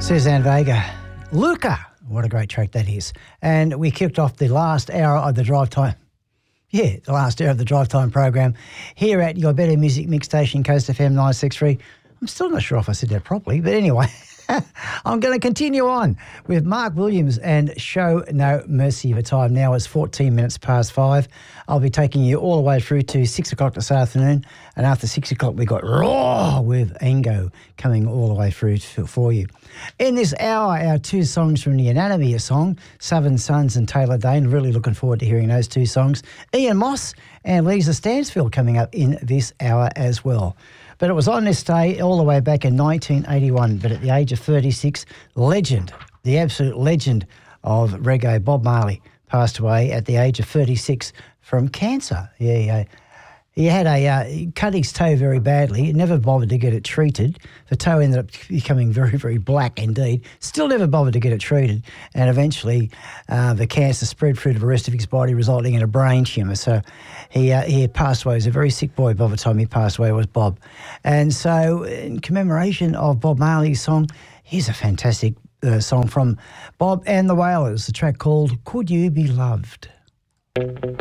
Suzanne Vega. Luca. What a great track that is. And we kicked off the last hour of the Drive Time. Yeah, the last hour of the Drive Time program here at your better music mix station, Coast FM 963. I'm still not sure if I said that properly, but anyway, I'm going to continue on with Mark Williams and Show No Mercy. The time now is 14 minutes past 5. I'll be taking you all the way through to 6 o'clock this afternoon. And after 6 o'clock, we got Raw with Ango coming all the way through for you. In this hour, our two songs from the Anatomy song, Southern Sons and Taylor Dane. Really looking forward to hearing those two songs. Ian Moss and Lisa Stansfield coming up in this hour as well. But it was on this day all the way back in 1981, but at the age of 36, legend, the absolute legend of reggae, Bob Marley, passed away at the age of 36 from cancer. Yeah. He had he cut his toe very badly. He never bothered to get it treated. The toe ended up becoming very, very black indeed. Still never bothered to get it treated. And eventually the cancer spread through to the rest of his body, resulting in a brain tumour. So he had passed away. He was a very sick boy by the time he passed away, was Bob. And so in commemoration of Bob Marley's song, here's a fantastic song from Bob and the Wailers, a track called Could You Be Loved?